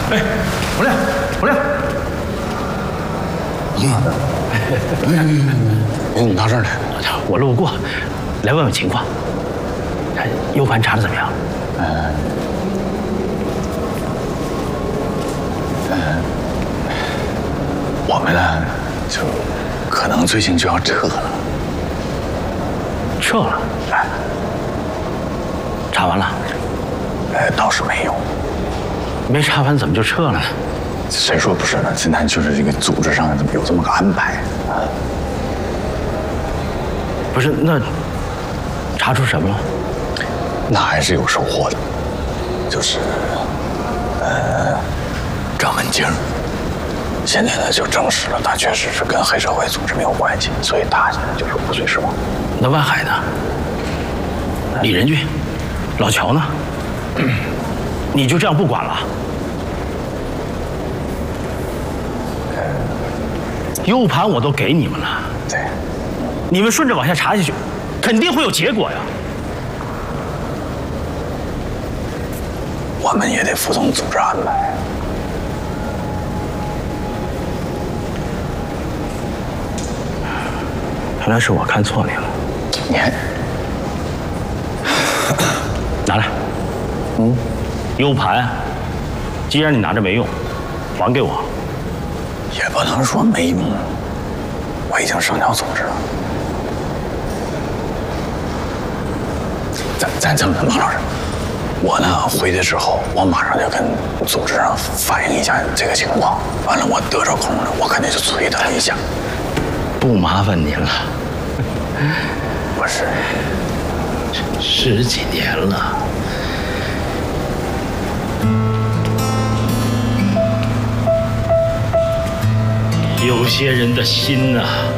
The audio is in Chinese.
哎，洪亮，洪亮， 你到这儿来， 我路过，来问问情况。U 盘查的怎么样？ 我们呢，就可能最近就要撤了。 撤了？ 哎， 查完了？ 倒是没有。 没查完怎么就撤了呢？ 谁说不是呢？现在就是这个组织上怎么有这么个安排啊？ 不是，那查出什么了？ 那还是有收获的，就是张文静，现在呢就证实了他确实是跟黑社会组织没有关系，所以他现在就是无罪释放。 那万海呢？李仁俊、老乔呢？你就这样不管了？U 盘我都给你们了， 对， 你们顺着往下查下去，肯定会有结果呀。 我们也得服从组织安排。 原来是我看错你了。 你还拿来。U 盘，既然你拿着没用，还给我。 也不能说没用，我已经上交组织了。咱这么的，马老师，我呢回去之后，我马上就跟组织上反映一下这个情况。完了，我得着空了，我肯定就催他一下。 不麻烦您了。 不是 10几年了。有些人的心呐，